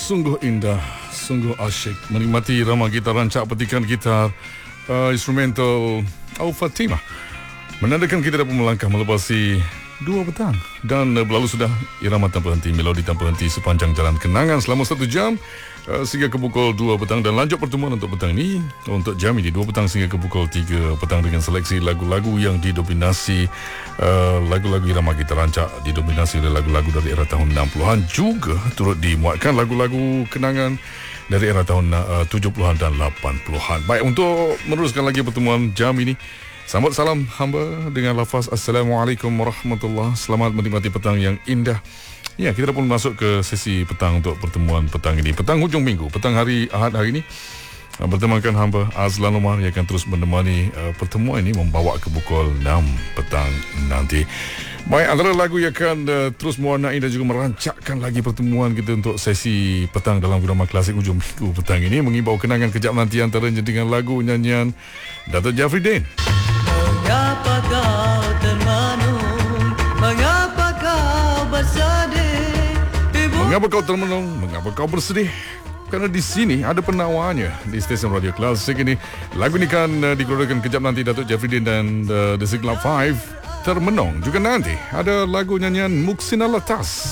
Sungguh indah, sungguh asyik menikmati irama gitar rancak petikan gitar instrumental Al-Fatimah. Menandakan kita dapat melangkah melepasi 2 petang dan berlalu sudah irama tanpa henti, melodi tanpa henti sepanjang jalan kenangan selama 1 jam sehingga ke pukul 2 petang, dan lanjut pertemuan untuk petang ini, untuk jam ini 2 petang sehingga ke pukul 3 petang dengan seleksi lagu-lagu yang didominasi lagu-lagu irama gitar rancak, didominasi oleh lagu-lagu dari era tahun 60-an, juga turut dimuatkan lagu-lagu kenangan dari era tahun 70-an dan 80-an. Baik, untuk meneruskan lagi pertemuan jam ini, sambut salam hamba dengan lafaz Assalamualaikum warahmatullahi. Selamat menikmati petang yang indah. Ya, kita dah pun masuk ke sesi petang untuk pertemuan petang ini. Petang hujung minggu, petang hari Ahad hari ini, bertemankan hamba Azlan Omar yang akan terus menemani pertemuan ini membawa ke pukul 6 petang nanti. Baik, antara lagu yang akan terus mewarnai dan juga merancakkan lagi pertemuan kita untuk sesi petang dalam irama klasik hujung minggu petang ini, mengimbau kenangan kejap nanti antaranya dengan lagu nyanyian Datuk Jafridin. Mengapa kau termenung? Mengapa kau bersedih? Mengapa kau termenung? Mengapa kau bersedih? Kerana di sini ada penawarnya di stesen radio klasik ini. Lagu ini kan dikeluarkan kejap nanti Datuk Jafridin dan The Signal 5, Termenung. Juga nanti ada lagu nyanyian Muksina Latas.